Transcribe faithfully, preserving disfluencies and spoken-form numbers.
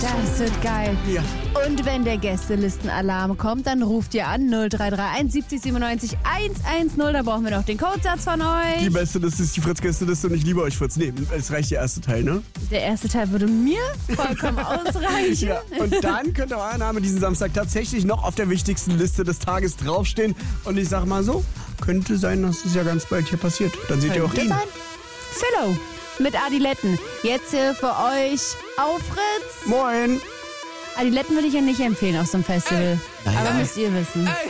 Das wird geil. Ja. Und wenn der Gästelistenalarm kommt, dann ruft ihr an null drei drei eins siebzig siebenundneunzig hundertzehn. Da brauchen wir noch den Codesatz von euch. Die beste Liste ist die Fritz-Gästeliste und ich liebe euch, Fritz. Nee, es reicht der erste Teil, ne? Der erste Teil würde mir vollkommen ausreichen. Ja, und dann könnte euer Name diesen Samstag tatsächlich noch auf der wichtigsten Liste des Tages draufstehen. Und ich sag mal so, könnte sein, dass es ja ganz bald hier passiert. Dann seht ihr auch ihn. Sein? Philo mit Adiletten. Jetzt hier für euch auf Fritz. Moin. Adiletten würde ich ja nicht empfehlen auf so einem Festival. Ey. Aber Ey. müsst ihr wissen. Ey.